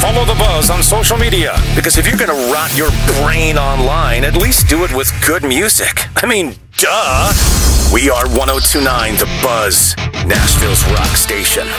Follow The Buzz on social media, because if you're going to rot your brain online, at least do it with good music. I mean, duh. We are 102.9 The Buzz, Nashville's rock station.